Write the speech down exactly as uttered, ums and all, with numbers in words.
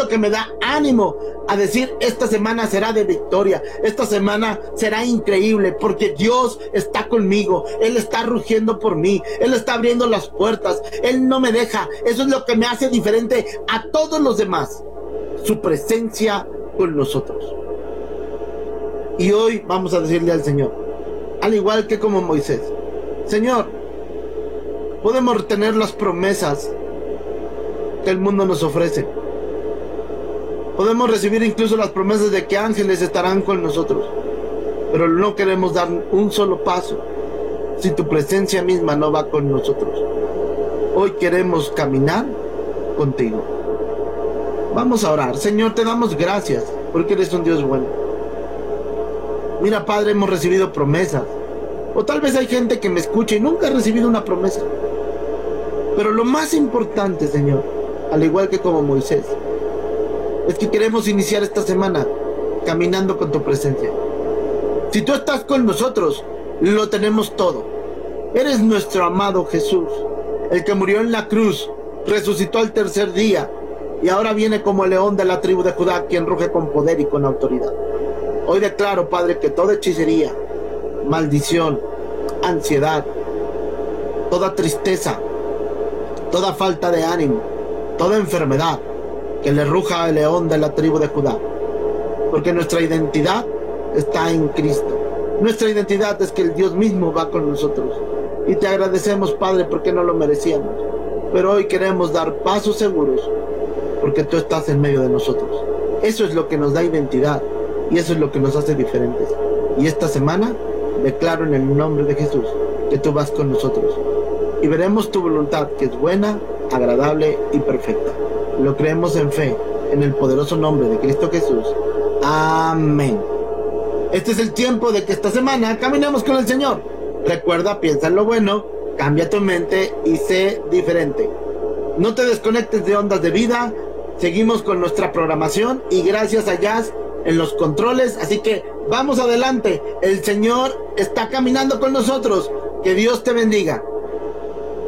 que me da ánimo a decir: esta semana será de victoria, esta semana será increíble, porque Dios está conmigo, Él está rugiendo por mí, Él está abriendo las puertas, Él no me deja. Eso es lo que me hace diferente a todos los demás, su presencia con nosotros. Y hoy vamos a decirle al Señor, al igual que como Moisés: Señor, podemos tener las promesas que el mundo nos ofrece, podemos recibir incluso las promesas de que ángeles estarán con nosotros, pero no queremos dar un solo paso si tu presencia misma no va con nosotros. Hoy queremos caminar contigo. Vamos a orar. Señor, te damos gracias porque eres un Dios bueno. Mira, Padre, hemos recibido promesas, o tal vez hay gente que me escucha y nunca ha recibido una promesa, pero lo más importante, Señor, al igual que como Moisés, es que queremos iniciar esta semana caminando con tu presencia. Si tú estás con nosotros, lo tenemos todo. Eres nuestro amado Jesús, el que murió en la cruz, resucitó al tercer día y ahora viene como el león de la tribu de Judá, quien ruge con poder y con autoridad. Hoy declaro, Padre, que toda hechicería, maldición, ansiedad, toda tristeza, toda falta de ánimo, toda enfermedad, que le ruja el león de la tribu de Judá, porque nuestra identidad está en Cristo. Nuestra identidad es que el Dios mismo va con nosotros, y te agradecemos, Padre, porque no lo merecíamos, pero hoy queremos dar pasos seguros porque tú estás en medio de nosotros. Eso es lo que nos da identidad y eso es lo que nos hace diferentes. Y esta semana declaro en el nombre de Jesús que tú vas con nosotros y veremos tu voluntad, que es buena, agradable y perfecta. Lo creemos en fe, en el poderoso nombre de Cristo Jesús. Amén. Este es el tiempo de que esta semana caminemos con el Señor. Recuerda, piensa en lo bueno, cambia tu mente y sé diferente. No te desconectes de Ondas de Vida. Seguimos con nuestra programación y gracias a Jazz en los controles. Así que vamos adelante. El Señor está caminando con nosotros. Que Dios te bendiga.